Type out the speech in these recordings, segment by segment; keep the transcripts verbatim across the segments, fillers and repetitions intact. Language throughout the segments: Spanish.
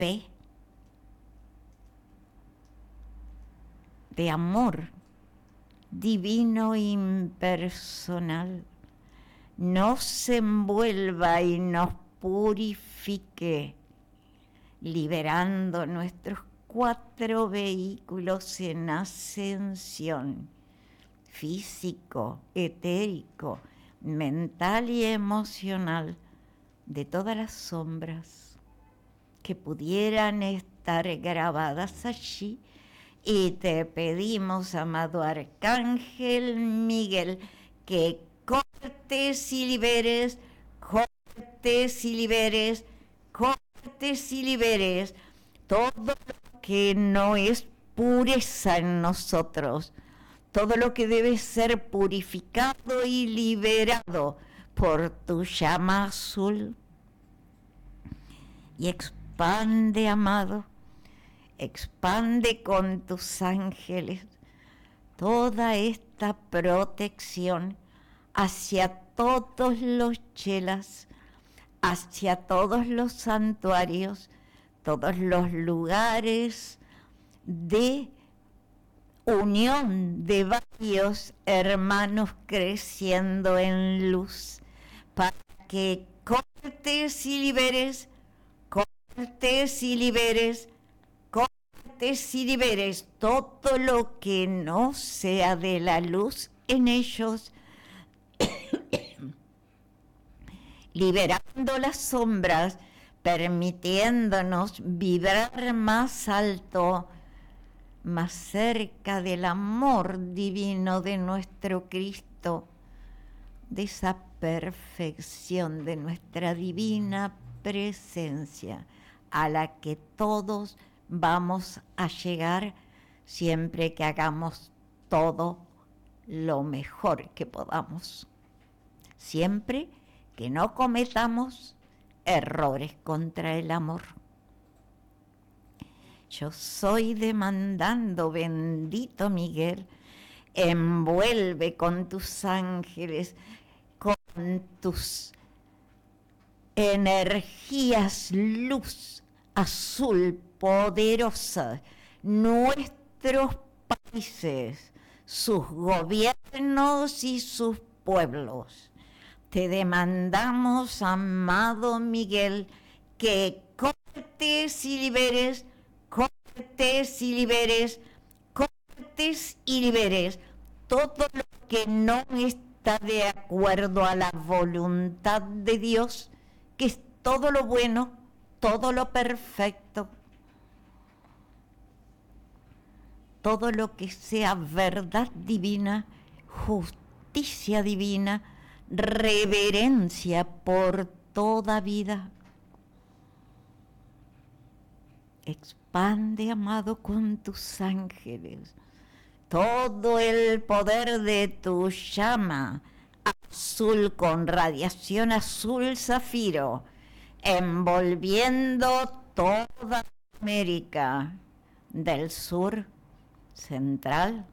fe, de amor divino impersonal, nos envuelva y nos purifique, liberando nuestros cuatro vehículos en ascensión, físico, etérico, mental y emocional, de todas las sombras que pudieran estar grabadas allí. Y te pedimos, amado Arcángel Miguel, que cortes y liberes, cortes y liberes, cortes y liberes todo lo que no es pureza en nosotros, todo lo que debe ser purificado y liberado por tu llama azul. Y expande, amado, expande con tus ángeles toda esta protección hacia todos los chelas, hacia todos los santuarios, todos los lugares de unión de varios hermanos creciendo en luz, para que cortes y liberes, cortes y liberes, cortes y liberes todo lo que no sea de la luz en ellos, liberando las sombras, permitiéndonos vibrar más alto, más cerca del amor divino de nuestro Cristo, de esa perfección de nuestra divina presencia, a la que todos vamos a llegar siempre que hagamos todo lo mejor que podamos, siempre que no cometamos errores contra el amor. Yo soy demandando, bendito Miguel, envuelve con tus ángeles, con tus energías, luz azul poderosa, nuestros países, sus gobiernos y sus pueblos. Te demandamos, amado Miguel, que cortes y liberes, cortes y liberes, cortes y liberes todo lo que no está de acuerdo a la voluntad de Dios, que es todo lo bueno, todo lo perfecto, todo lo que sea verdad divina, justicia divina, reverencia por toda vida. Expande, amado, con tus ángeles todo el poder de tu llama azul con radiación azul zafiro, envolviendo toda América del sur, central,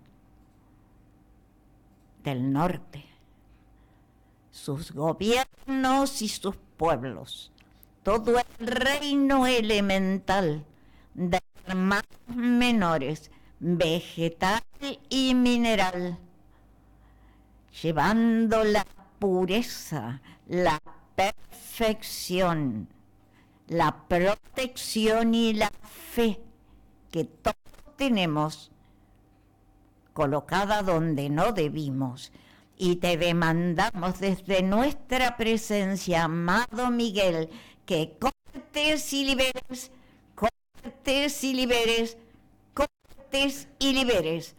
del norte, sus gobiernos y sus pueblos, todo el reino elemental de hermanos menores, vegetal y mineral, llevando la pureza, la perfección, la protección y la fe que todos tenemos colocada donde no debimos. Y te demandamos desde nuestra presencia, amado Miguel, que cortes y liberes, cortes y liberes, cortes y liberes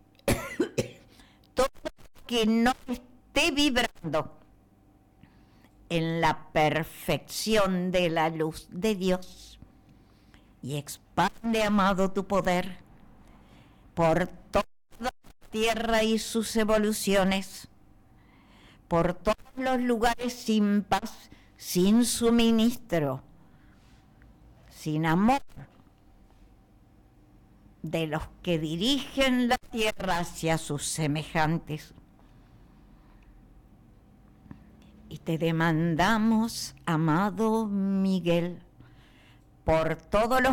todo que no esté vibrando en la perfección de la luz de Dios. Y expande, amado, tu poder por toda la tierra y sus evoluciones, por todos los lugares sin paz, sin suministro, sin amor de los que dirigen la tierra hacia sus semejantes. Y te demandamos, amado Miguel, por todos los